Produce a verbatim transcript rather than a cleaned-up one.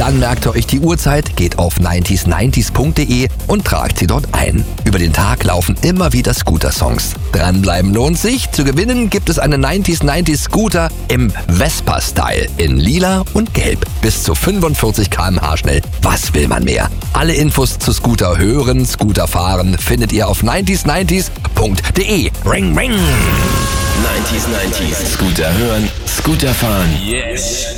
Dann merkt ihr euch die Uhrzeit, geht auf neunzig neunzig punkt de und tragt sie dort ein. Über den Tag laufen immer wieder Scooter-Songs. Dranbleiben lohnt sich. Zu gewinnen gibt es einen neunzig neunzig Scooter im Vespa-Style in lila und gelb. Bis zu fünfundvierzig Kilometer pro Stunde schnell. Was will man mehr? Alle Infos zu Scooter hören, Scooter fahren findet ihr auf neunzig neunzig punkt de. Ring, ring! neunzig neunzig. Scooter hören, Scooter fahren. Yes.